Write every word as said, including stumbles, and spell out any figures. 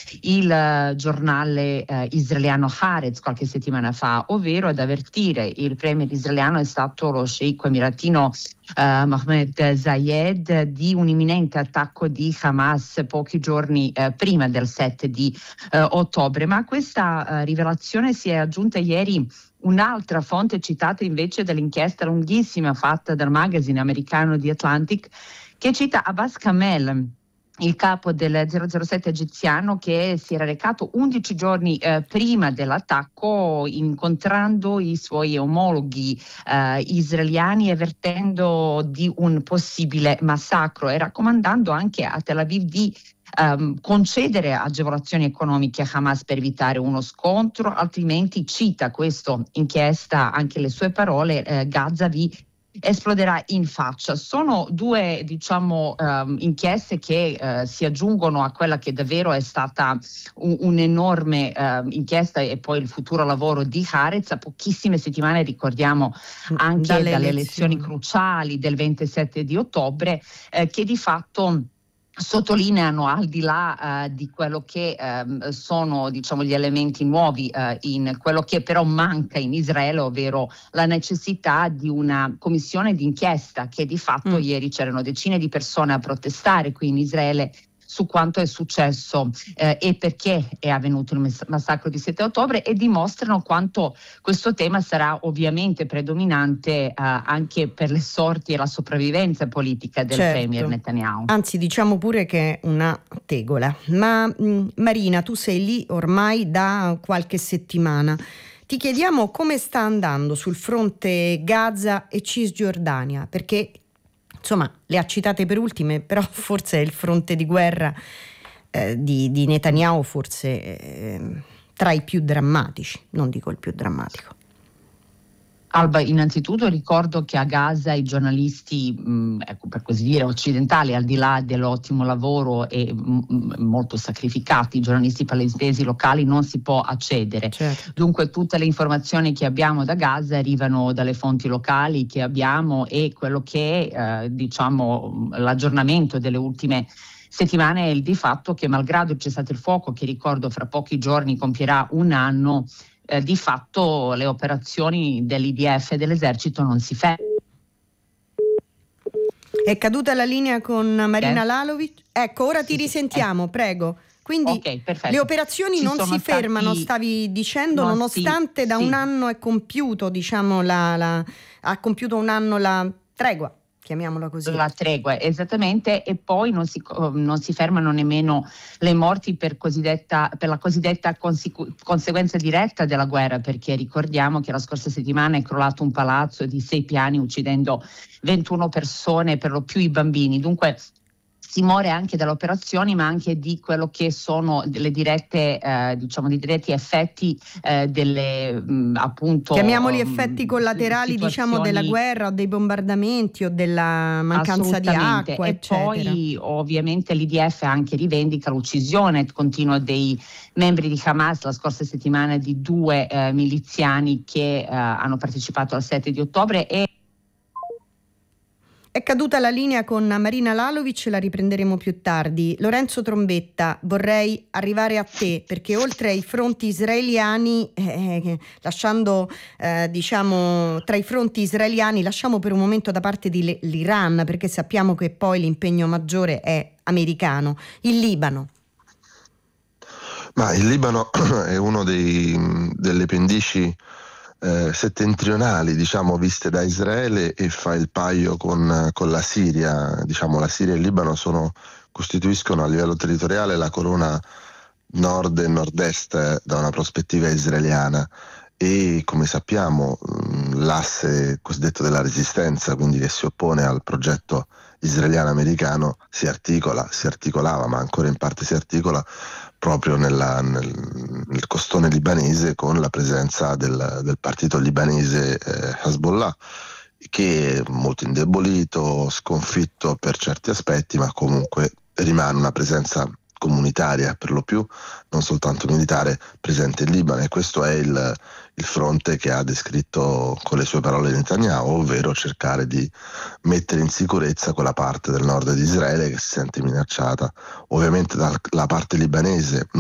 il eh, giornale eh, israeliano Haaretz qualche settimana fa, ovvero ad avvertire il premier israeliano è stato lo sceicco emiratino Uh, Mohammed Zayed di un imminente attacco di Hamas pochi giorni uh, prima del sette di uh, ottobre, ma a questa uh, rivelazione si è aggiunta ieri un'altra fonte citata invece dall'inchiesta lunghissima fatta dal magazine americano The Atlantic, che cita Abbas Kamel, il capo del zero zero sette egiziano, che si era recato undici giorni eh, prima dell'attacco incontrando i suoi omologhi eh, israeliani e avvertendo di un possibile massacro e raccomandando anche a Tel Aviv di Um, concedere agevolazioni economiche a Hamas per evitare uno scontro, altrimenti, cita questa inchiesta anche le sue parole, eh, Gaza vi esploderà in faccia. Sono due, diciamo, um, inchieste che uh, si aggiungono a quella che davvero è stata un, un'enorme uh, inchiesta e poi il futuro lavoro di Haaretz. A pochissime settimane, ricordiamo, anche dalle, dalle elezioni cruciali del ventisette di ottobre, eh, che di fatto sottolineano, al di là uh, di quello che um, sono, diciamo, gli elementi nuovi uh, in quello che però manca in Israele, ovvero la necessità di una commissione d'inchiesta, che di fatto mm. ieri c'erano decine di persone a protestare qui in Israele su quanto è successo eh, e perché è avvenuto il massacro di sette ottobre, e dimostrano quanto questo tema sarà ovviamente predominante eh, anche per le sorti e la sopravvivenza politica del certo. premier Netanyahu. Anzi, diciamo pure che è una tegola. Ma mh, Marina, tu sei lì ormai da qualche settimana. Ti chiediamo come sta andando sul fronte Gaza e Cisgiordania, perché insomma le ha citate per ultime, però forse è il fronte di guerra eh, di, di Netanyahu forse eh, tra i più drammatici, non dico il più drammatico. Alba, innanzitutto ricordo che a Gaza i giornalisti, mh, ecco, per così dire, occidentali, al di là dell'ottimo lavoro e mh, molto sacrificati, i giornalisti palestinesi locali, non si può accedere. Certo. Dunque tutte le informazioni che abbiamo da Gaza arrivano dalle fonti locali che abbiamo, e quello che è, eh, diciamo, l'aggiornamento delle ultime settimane è il di fatto che, malgrado il cessate il fuoco, che ricordo fra pochi giorni compierà un anno, Eh, di fatto le operazioni dell'I D F e dell'esercito non si fermano. È caduta la linea con Marina eh? Lalovic? Ecco, ora ti sì, risentiamo, sì, eh. prego. Quindi okay, le operazioni Ci non si fermano, stati... stavi dicendo, no, nonostante sì, da sì. un anno è compiuto, diciamo, la, la, ha compiuto un anno la tregua, chiamiamola così. La tregua, esattamente, e poi non si, non si fermano nemmeno le morti per, cosiddetta, per la cosiddetta consecu- conseguenza diretta della guerra, perché ricordiamo che la scorsa settimana è crollato un palazzo di sei piani uccidendo ventuno persone, per lo più i bambini. Dunque si muore anche dalle operazioni, ma anche di quello che sono le dirette, eh, diciamo, di diretti effetti eh, delle mh, appunto chiamiamoli effetti collaterali, situazioni... diciamo, della guerra o dei bombardamenti o della mancanza di acqua, e eccetera. Poi ovviamente l'I D F anche rivendica l'uccisione continua dei membri di Hamas la scorsa settimana di due eh, miliziani che eh, hanno partecipato al sette di ottobre. E è caduta la linea con Marina Lalovic, la riprenderemo più tardi. Lorenzo Trombetta, vorrei arrivare a te, perché oltre ai fronti israeliani, eh, lasciando eh, diciamo tra i fronti israeliani, lasciamo per un momento da parte di l'Iran, perché sappiamo che poi l'impegno maggiore è americano. Il Libano. Ma il Libano è uno dei, delle pendici Eh, settentrionali, diciamo, viste da Israele, e fa il paio con, con la Siria. Diciamo, la Siria e il Libano sono, costituiscono a livello territoriale la corona nord e nord-est da una prospettiva israeliana, e come sappiamo l'asse cosiddetto della resistenza, quindi che si oppone al progetto israeliano-americano, si articola, si articolava, ma ancora in parte si articola proprio nella, nel, nel costone libanese, con la presenza del, del partito libanese eh, Hezbollah, che è molto indebolito, sconfitto per certi aspetti, ma comunque rimane una presenza comunitaria, per lo più non soltanto militare, presente in Libano. E questo è il, il fronte che ha descritto con le sue parole Netanyahu, ovvero cercare di mettere in sicurezza quella parte del nord di Israele che si sente minacciata. Ovviamente dalla parte libanese